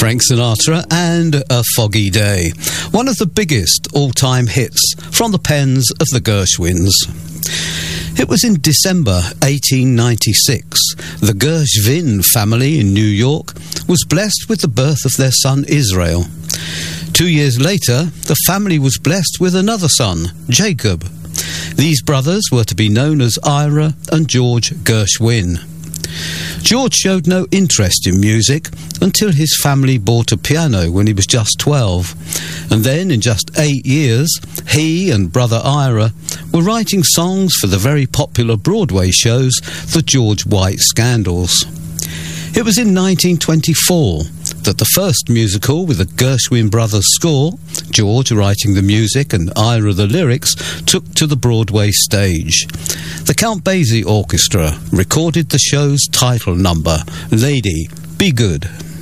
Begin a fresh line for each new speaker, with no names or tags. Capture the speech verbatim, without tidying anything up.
Frank Sinatra and A Foggy Day, one of the biggest all-time hits from the pens of the Gershwins. It was in December eighteen ninety-six. The Gershwin family in New York was blessed with the birth of their son Israel. Two years later, the family was blessed with another son, Jacob. These brothers were to be known as Ira and George Gershwin. George showed no interest in music until his family bought a piano when he was just twelve. And then, in just eight years, he and brother Ira were writing songs for the very popular Broadway shows, The George White Scandals. It was in nineteen twenty-four that the first musical with the Gershwin brothers score, George writing the music and Ira the lyrics, took to the Broadway stage. The Count Basie Orchestra recorded the show's title number, Lady, Be Good.